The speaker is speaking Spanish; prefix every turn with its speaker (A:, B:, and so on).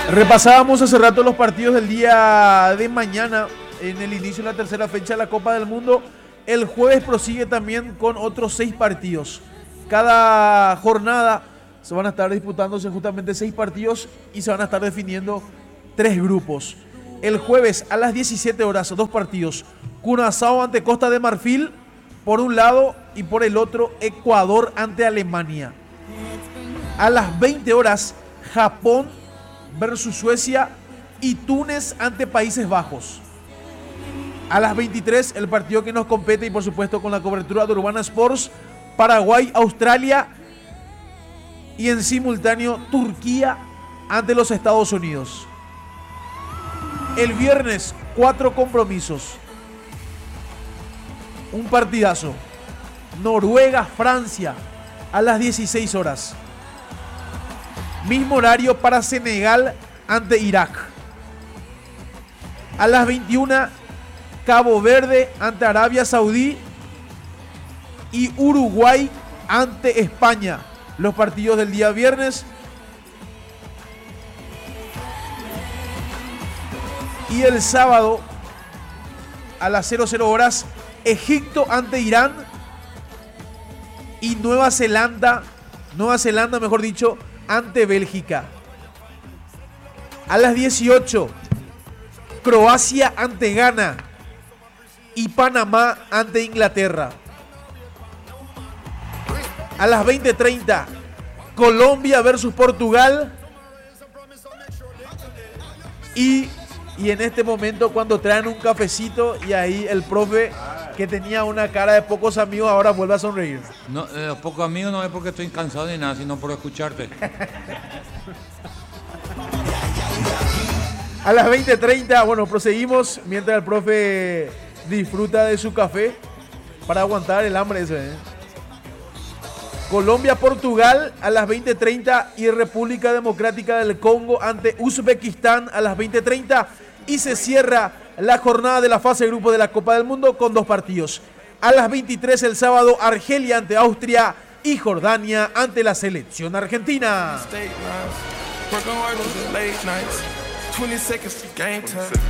A: Repasábamos hace rato los partidos del día de mañana en el inicio de la tercera fecha de la Copa del Mundo. El jueves prosigue también con otros 6 partidos. Cada jornada se van a estar disputándose justamente 6 partidos y se van a estar definiendo 3 grupos. El jueves a las 17 horas, 2 partidos. Curazao ante Costa de Marfil por un lado y por el otro Ecuador ante Alemania. A las 20 horas, Japón versus Suecia y Túnez ante Países Bajos. A las 23, el partido que nos compete y por supuesto con la cobertura de Urbana Sports, Paraguay, Australia y en simultáneo Turquía ante los Estados Unidos. El viernes, 4 compromisos. Un partidazo. Noruega, Francia a las 16 horas. Mismo horario para Senegal ante Irak. A las 21, Cabo Verde ante Arabia Saudí y Uruguay ante España. Los partidos del día viernes. Y el sábado a las 00 horas, Egipto ante Irán y Nueva Zelanda mejor dicho, ante Bélgica. A las 18, Croacia ante Ghana y Panamá ante Inglaterra. A las 20:30, Colombia versus Portugal. Y en este momento cuando traen un cafecito y ahí el profe que tenía una cara de pocos amigos ahora vuelve a sonreír.
B: No, pocos amigos no es porque estoy cansado ni nada, sino por escucharte.
A: A las 20:30, bueno, proseguimos mientras el profe disfruta de su café para aguantar el hambre ese, Colombia-Portugal a las 20:30 y República Democrática del Congo ante Uzbekistán a las 20:30 y se cierra la jornada de la fase de grupo de la Copa del Mundo con 2 partidos. A las 23 el sábado, Argelia ante Austria y Jordania ante la selección argentina.